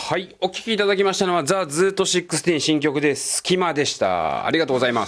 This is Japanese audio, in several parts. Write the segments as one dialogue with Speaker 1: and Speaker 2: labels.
Speaker 1: はい、お聴きいただきましたのはザ・ズート16新曲で隙間でした。ありがとうございます。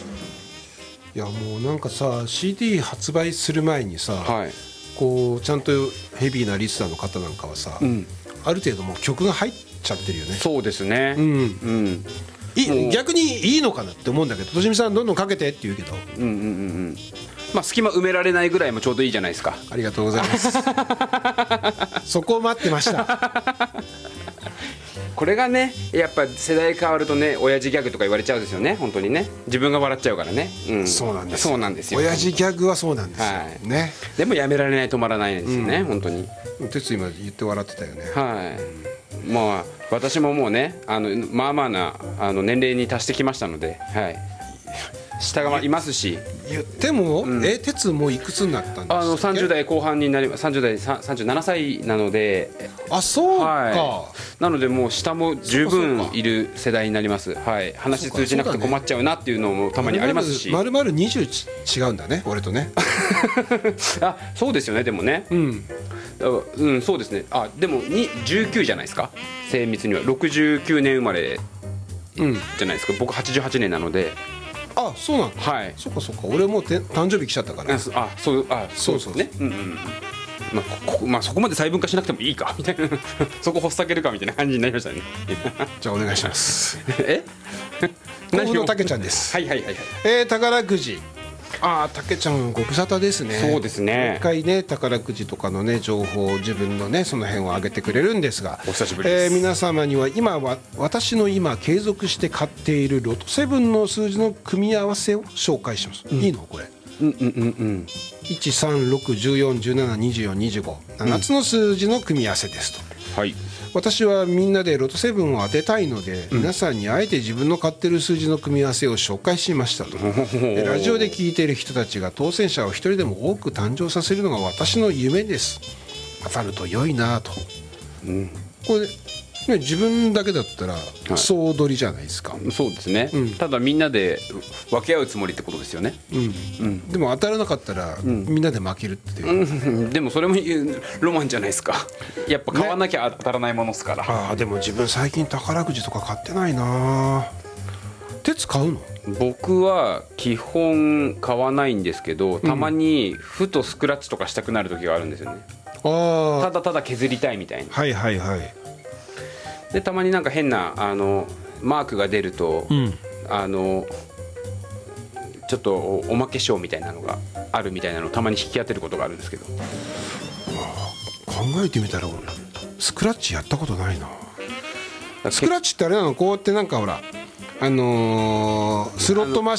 Speaker 2: いやもうなんかさ CD 発売する前にさ、
Speaker 1: はい、
Speaker 2: こうちゃんとヘビーなリスナーの方なんかはさ、ある程度もう曲が入っちゃってるよね。
Speaker 1: そうですね、
Speaker 2: 逆にいいのかなって思うんだけど、としみさんどんどんかけてって言うけど、
Speaker 1: まあ、隙間埋められないぐらいもちょうどいいじゃないですか。
Speaker 2: ありがとうございますそこを待ってました
Speaker 1: これがねやっぱ世代変わるとね親父ギャグとか言われちゃうんですよね。本当にね自分が笑っちゃうからね、
Speaker 2: そうなんです、
Speaker 1: そうなんですよ。
Speaker 2: 親父ギャグはそうなんですよ、ね。
Speaker 1: でもやめられない止まらないんですよね、本当に。
Speaker 2: 哲今言って笑ってたよね。
Speaker 1: まあ私ももうねまあまあな年齢に達してきましたので、下がいますし。
Speaker 2: 言っても、哲もういくつになったんですか。
Speaker 1: 30代後半になります。37歳なので。
Speaker 2: あ、そうか、
Speaker 1: なのでもう下も十分いる世代になります。話通じなくて困っちゃうなっていうのもたまにありますし。
Speaker 2: 丸々20違うんだね、俺とね
Speaker 1: あ、そうですよね。でもね、そうですね。でも19じゃないですか、精密には。69年生まれじゃないですか。僕88年なので。
Speaker 2: あ、そうなんだ。そっかそっか、俺もう誕生日来ちゃったから。
Speaker 1: そうですね。まあそこまで細分化しなくてもいいかみたいなそこほっさけるかみたいな感じになりましたね
Speaker 2: じゃあお願いします
Speaker 1: 甲
Speaker 2: 府のたけちゃんです。宝くじ、たけちゃんご無沙汰ですね。
Speaker 1: そうですね。
Speaker 2: 一回ね宝くじとかのね情報、自分のねその辺を上げてくれるんですが、
Speaker 1: お久しぶりです。
Speaker 2: 皆様には私の今継続して買っているロト7の数字の組み合わせを紹介します。いいのこれ。13614172425、7つの数字の組み合わせですと。私はみんなでロト7を当てたいので、皆さんにあえて自分の買ってる数字の組み合わせを紹介しましたと。ラジオで聞いている人たちが当選者を一人でも多く誕生させるのが私の夢です。当たると良いなと。これね、自分だけだったら総取りじゃないですか。
Speaker 1: そうですね、ただみんなで分け合うつもりってことですよね。
Speaker 2: でも当たらなかったら、みんなで負けるっていう、
Speaker 1: でもそれもロマンじゃないですか。やっぱ買わなきゃ当たらないものですから、
Speaker 2: でも自分最近宝くじとか買ってないな。鉄買うの？
Speaker 1: 僕は基本買わないんですけど、たまにふとスクラッチとかしたくなる時があるんですよね。ただただ削りたいみたいな。でたまになんか変なマークが出ると、ちょっとおまけ賞みたいなのがあるみたいなのをたまに引き当てることがあるんですけど。
Speaker 2: 考えてみたらスクラッチやったことないな。スクラッチってあれなの？こうやってなんかほらスロットマ